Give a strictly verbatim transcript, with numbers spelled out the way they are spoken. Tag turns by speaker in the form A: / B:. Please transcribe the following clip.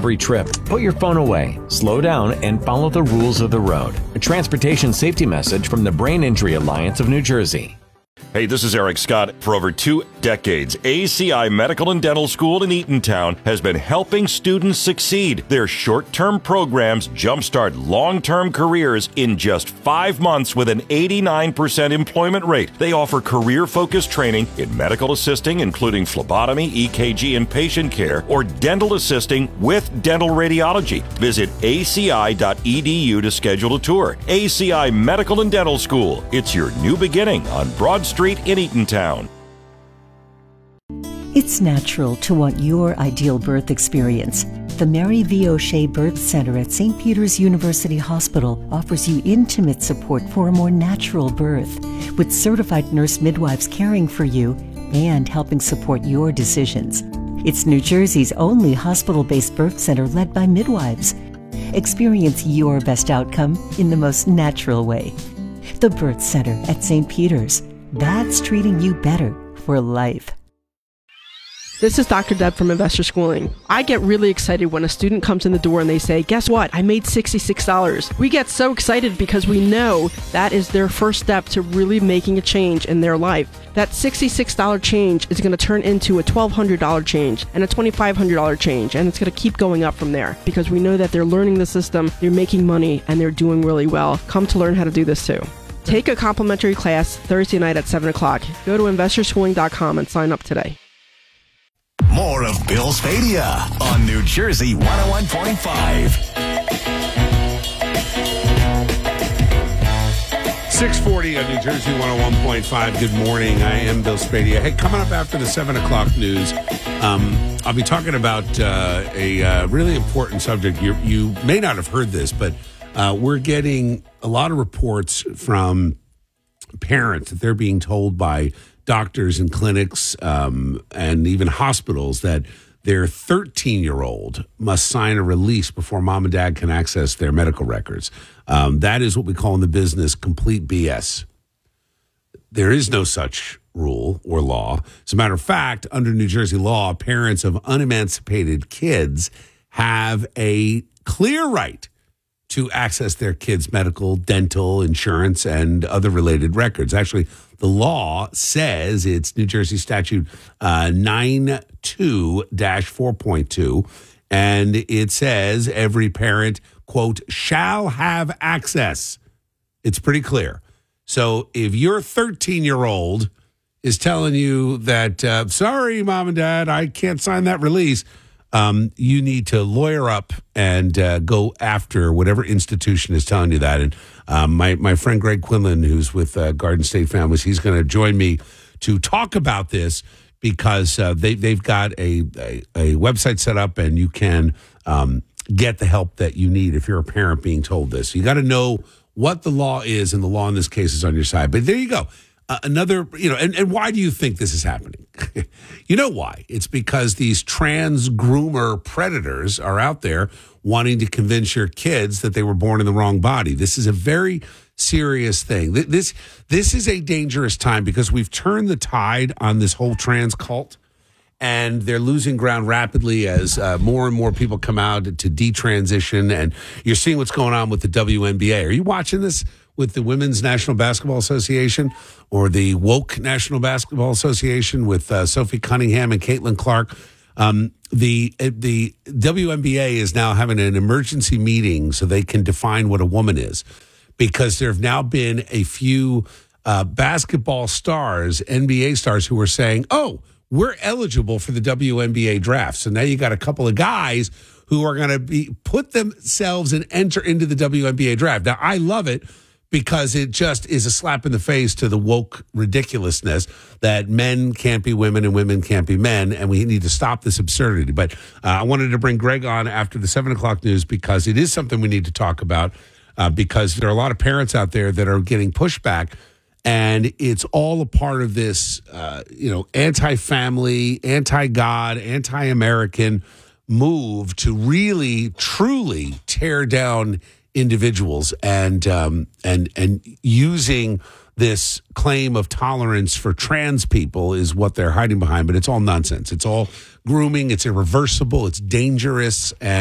A: every trip. Put your phone away, slow down, and follow the rules of the road. A transportation safety message from the Brain Injury Alliance of New Jersey.
B: Hey, this is Eric Scott. For over two decades, A C I Medical and Dental School in Eatontown has been helping students succeed. Their short-term programs jumpstart long-term careers in just five months with an eighty-nine percent employment rate. They offer career-focused training in medical assisting, including phlebotomy, E K G, and patient care, or dental assisting with dental radiology. Visit A C I dot E D U to schedule a tour. A C I Medical and Dental School. It's your new beginning on Broad Street in Eatontown.
C: It's natural to want your ideal birth experience. The Mary V. O'Shea Birth Center at Saint Peter's University Hospital offers you intimate support for a more natural birth, with certified nurse midwives caring for you and helping support your decisions. It's New Jersey's only hospital-based birth center led by midwives. Experience your best outcome in the most natural way. The Birth Center at Saint Peter's. That's treating you better for life.
D: This is Doctor Deb from Investor Schooling. I get really excited when a student comes in the door and they say, guess what? I made sixty-six dollars. We get so excited because we know that is their first step to really making a change in their life. That sixty-six dollars change is going to turn into a twelve hundred dollars change and a twenty-five hundred dollars change, and it's going to keep going up from there because we know that they're learning the system, they're making money, and they're doing really well. Come to learn how to do this too. Take a complimentary class Thursday night at seven o'clock. Go to investor schooling dot com and sign up today.
E: More of Bill Spadea on New Jersey one oh one point five.
F: six forty on New Jersey one oh one point five. Good morning. I am Bill Spadea. Hey, coming up after the seven o'clock news, um, I'll be talking about uh, a uh, really important subject. You, you may not have heard this, but uh, we're getting a lot of reports from parents that they're being told by doctors and clinics um, and even hospitals that their thirteen-year-old must sign a release before mom and dad can access their medical records. Um, that is what we call in the business complete B S. There is no such rule or law. As a matter of fact, under New Jersey law, parents of unemancipated kids have a clear right to access their kids' medical, dental, insurance, and other related records. Actually, the law says it's New Jersey statute uh, ninety-two dash four point two, and it says every parent, quote, shall have access. It's pretty clear. So if your thirteen-year-old is telling you that, uh, sorry, mom and dad, I can't sign that release, Um, you need to lawyer up and uh, go after whatever institution is telling you that. And um, my, my friend Greg Quinlan, who's with uh, Garden State Families, he's going to join me to talk about this because uh, they, they've got a, a, a website set up and you can um, get the help that you need if you're a parent being told this. You got to know what the law is, and the law in this case is on your side. But there you go. Uh, another, you know, and, and why do you think this is happening? You know why? It's because these trans groomer predators are out there wanting to convince your kids that they were born in the wrong body. This is a very serious thing. This, this is a dangerous time because we've turned the tide on this whole trans cult, and they're losing ground rapidly as uh, more and more people come out to detransition, and you're seeing what's going on with the W N B A. Are you watching this with the Women's National Basketball Association or the Woke National Basketball Association with uh, Sophie Cunningham and Caitlin Clark? Um, the the W N B A is now having an emergency meeting so they can define what a woman is, because there have now been a few uh, basketball stars, N B A stars, who are saying, oh, we're eligible for the W N B A draft. So now you got a couple of guys who are going to be put themselves and enter into the W N B A draft. Now, I love it, because it just is a slap in the face to the woke ridiculousness that men can't be women and women can't be men, and we need to stop this absurdity. But uh, I wanted to bring Greg on after the seven o'clock news because it is something we need to talk about, uh, because there are a lot of parents out there that are getting pushback, and it's all a part of this, uh, you know, anti-family, anti-God, anti-American move to really, truly tear down individuals, and um, and and using this claim of tolerance for trans people is what they're hiding behind. But it's all nonsense. It's all grooming. It's irreversible. It's dangerous. And